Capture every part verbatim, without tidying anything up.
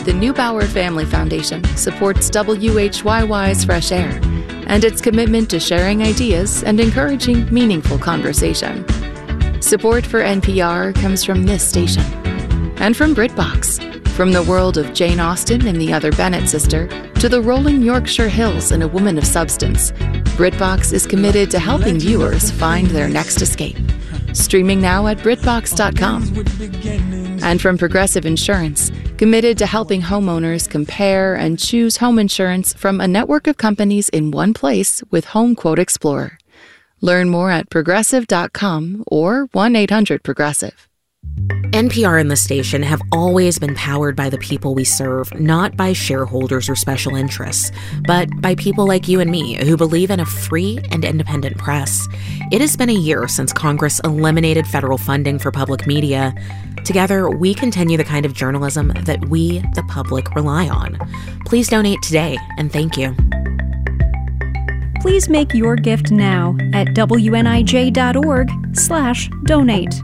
the Neubauer Family Foundation supports W H Y Y's Fresh Air and its commitment to sharing ideas and encouraging meaningful conversation. Support for N P R comes from this station and from BritBox. From the world of Jane Austen and the Other Bennet Sister to the rolling Yorkshire Hills and A Woman of Substance, BritBox is committed to helping viewers find their next escape. Streaming now at BritBox dot com. And from Progressive Insurance, committed to helping homeowners compare and choose home insurance from a network of companies in one place with Home Quote Explorer. Learn more at Progressive dot com or one eight hundred Progressive. N P R and the station have always been powered by the people we serve, not by shareholders or special interests, but by people like you and me who believe in a free and independent press. It has been a year since Congress eliminated federal funding for public media. Together, we continue the kind of journalism that we, the public, rely on. Please donate today, and thank you. Please make your gift now at W N I J dot org slash donate.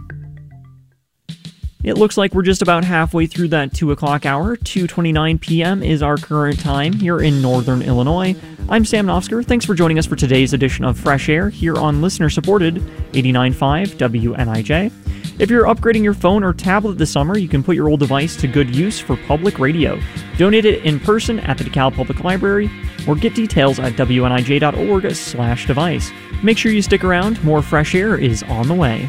It looks like we're just about halfway through that two o'clock hour. two twenty-nine p.m. is our current time here in Northern Illinois. I'm Sam Nofsker. Thanks for joining us for today's edition of Fresh Air here on listener-supported eighty-nine point five W N I J. If you're upgrading your phone or tablet this summer, you can put your old device to good use for public radio. Donate it in person at the DeKalb Public Library or get details at W N I J dot org slash device. Make sure you stick around. More Fresh Air is on the way.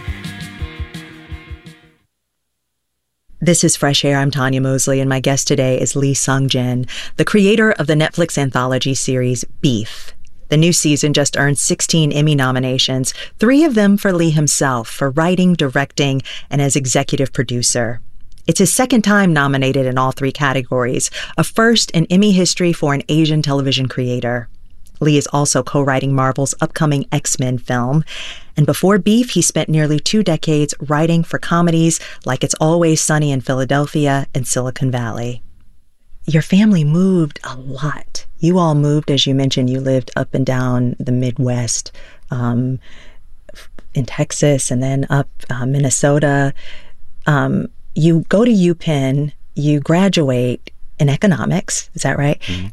This is Fresh Air. I'm Tanya Mosley, and my guest today is Lee Sung-jin, the creator of the Netflix anthology series Beef. The new season just earned sixteen Emmy nominations, three of them for Lee himself, for writing, directing, and as executive producer. It's his second time nominated in all three categories, a first in Emmy history for an Asian television creator. Lee is also co-writing Marvel's upcoming X-Men film. And before Beef, he spent nearly two decades writing for comedies like It's Always Sunny in Philadelphia and Silicon Valley. Your family moved a lot. You all moved, as you mentioned, you lived up and down the Midwest, um, in Texas and then up uh, Minnesota. Um, you go to UPenn, you graduate in economics, is that right? Mm-hmm.